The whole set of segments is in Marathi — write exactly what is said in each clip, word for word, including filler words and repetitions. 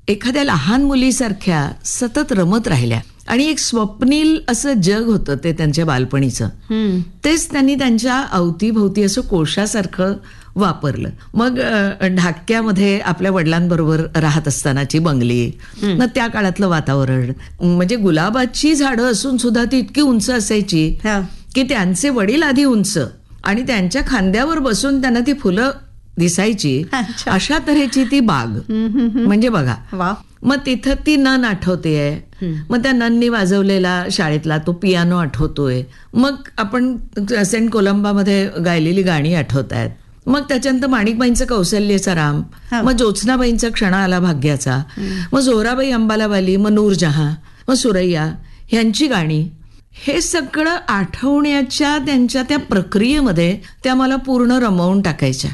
एखाद्या लहान मुलीसारख्या सतत रमत राहिल्या आणि एक स्वप्नील असं जग होतं ते त्यांच्या बालपणीचं. तेच त्यांनी त्यांच्या अवतीभोवती असं कोळशासारखं वापरलं. मग ढाक्यामध्ये आपल्या वडिलांबरोबर राहत असतानाची बंगली, मग त्या काळातलं वातावरण, म्हणजे गुलाबाची झाडं असून सुद्धा ती इतकी उंच असायची की त्यांचे वडील आधी उंच आणि त्यांच्या खांद्यावर बसून त्यांना ती फुलं दिसायची, अशा तऱ्हेची ती बाग. म्हणजे बघा, मग तिथं ती नन आठवतेय, मग त्या नननी वाजवलेला शाळेतला तो पियानो आठवतोय, मग आपण सेंट कोलंबामध्ये गायलेली गाणी आठवत आहेत, मग त्याच्यानंतर माणिकबाईंचं कौशल्याचा राम, मग ज्योत्स्नाबाईंचा क्षण आला भाग्याचा, मग जोराबाई अंबालावाली, मग नूरजहां, मग सुरैया ह्यांची गाणी, हे सगळं आठवण्याच्या त्यांच्या त्या प्रक्रियेमध्ये त्या मला पूर्ण रमवून टाकायच्या.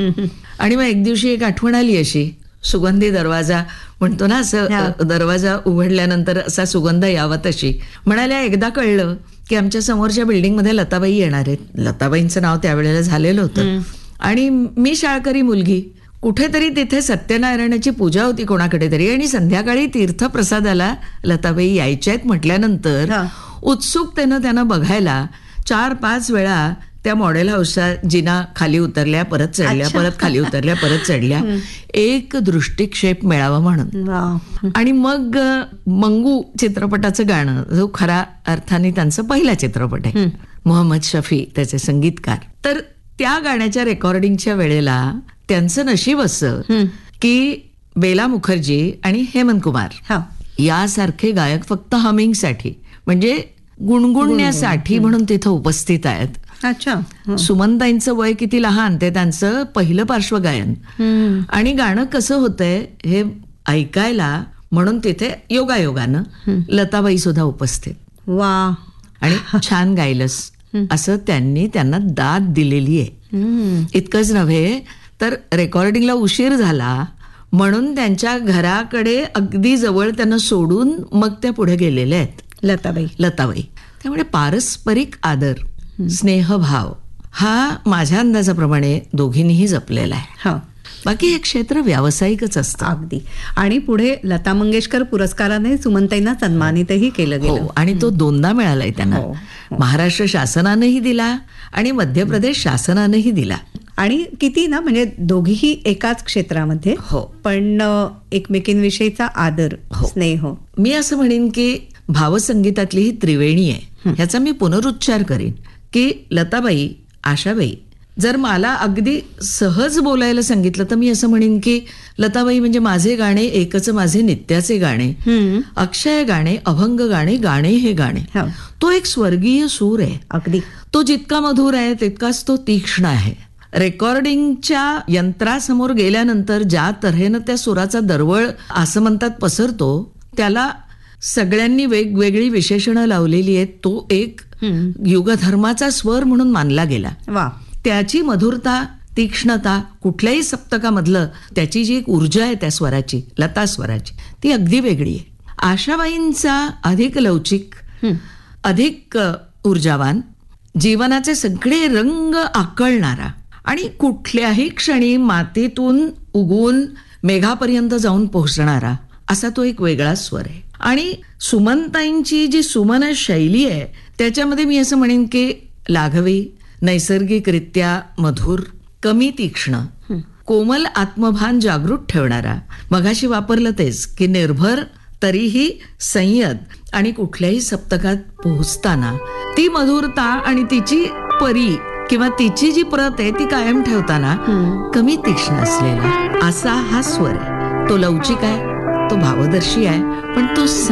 आणि मग एक दिवशी एक आठवण आली अशी, सुगंधी दरवाजा म्हणतो ना, असं दरवाजा उघडल्यानंतर असा सुगंध यावा तशी. म्हणाल्या, एकदा कळलं की आमच्या समोरच्या बिल्डिंगमध्ये लताबाई येणार आहेत. लताबाईंचं नाव त्यावेळेला झालेलं होतं आणि मी शाळकरी मुलगी, कुठेतरी तिथे सत्यनारायणाची पूजा होती कोणाकडे तरी, आणि संध्याकाळी तीर्थप्रसादाला लताबाई यायच्या आहेत म्हटल्यानंतर उत्सुकतेनं त्यांना बघायला चार पाच वेळा त्या मॉडेल हाऊसच्या जिना खाली उतरल्या, परत चढल्या, परत खाली उतरल्या, परत चढल्या, एक दृष्टिक्षेप मिळावा म्हणून. आणि मग मंगू चित्रपटाचं गाणं, जो खऱ्या अर्थाने त्यांचा पहिला चित्रपट आहे, मोहम्मद शफी त्याचे संगीतकार, तर त्या गाण्याच्या रेकॉर्डिंगच्या वेळेला त्यांचं नशीब असं की बेला मुखर्जी आणि हेमंत कुमार यासारखे गायक फक्त हमिंगसाठी, म्हणजे गुणगुणण्यासाठी म्हणून तिथं उपस्थित आहेत. अच्छा. सुमनताईंचं वय किती लहान, ते त्यांचं पहिलं पार्श्वगायन, आणि गाणं कसं होतंय हे ऐकायला म्हणून तिथे योगायोगानं लताबाई सुद्धा उपस्थित. वा. आणि छान गायलस असं त्यांनी त्यांना दाद दिलेली आहे. इतकंच नव्हे तर रेकॉर्डिंगला उशीर झाला म्हणून त्यांच्या घराकडे अगदी जवळ त्यांना सोडून मग त्या पुढे गेलेल्या आहेत लताबाई. लताबाई त्यामुळे पारस्परिक आदर, स्नेहभाव हा माझ्या अंदाजाप्रमाणे दोघींनीही जपलेला आहे. बाकी हे क्षेत्र व्यावसायिकच असतं अगदी. आणि पुढे लता मंगेशकर पुरस्काराने सुमनताईंना सन्मानितही केलं गेलं, आणि तो दोनदा मिळालाय त्यांना. महाराष्ट्र शासनानेही दिला आणि मध्य प्रदेश शासनानेही दिला. आणि किती ना, म्हणजे दोघीही एकाच क्षेत्रामध्ये, हो, पण एकमेकींविषयीचा आदर, स्नेह. मी असं म्हणेन की भावसंगीतातली ही त्रिवेणी आहे. ह्याचा मी पुनरुच्चार करीन की लताबाई, आशाबाई, जर मला अगदी सहज बोलायला सांगितलं तर मी असं म्हणेन की लताबाई म्हणजे माझे गाणे एकच माझे नित्याचे गाणे, अक्षय गाणे, अभंग गाणे, गाणे हे गाणे. तो एक स्वर्गीय सूर आहे. अगदी. तो जितका मधुर आहे तितकाच तो तीक्ष्ण आहे. रेकॉर्डिंगच्या यंत्रासमोर गेल्यानंतर ज्या तऱ्हेनं त्या सुराचा दरवळ असं म्हणतात पसरतो, त्याला सगळ्यांनी वेगवेगळी विशेषणं लावलेली आहेत. तो एक युगधर्माचा स्वर म्हणून मानला गेला. वा. त्याची मधुरता, तीक्ष्णता, कुठल्याही सप्तकामधलं त्याची जी एक ऊर्जा आहे त्या स्वराची, लता स्वराची, ती अगदी वेगळी आहे. आशाबाईंचा अधिक लवचिक, अधिक ऊर्जावान, जीवनाचे सगळे रंग आकळणारा आणि कुठल्याही क्षणी मातीतून उगवून मेघापर्यंत जाऊन पोहोचणारा असा तो एक वेगळा स्वर आहे. आणि सुमनताईंची जी सुमन शैली आहे त्याच्यामध्ये मी असं म्हणेन की लाघवी, नैसर्गिकरित्या मधुर, कमी तीक्ष्ण, कोमल आत्मभान जागृत ठेवणारा, मगाशी वापरलं तेच की निर्भर तरीही संयत, आणि कुठल्याही सप्तकात पोहोचताना ती मधुरता आणि तिची परी किंवा तिची जी प्रत आहे ती कायम ठेवताना कमी तीक्ष्ण असलेला असा हा स्वर आहे. तो लवचिक आहे, तो भावदर्शी आहे, पण तो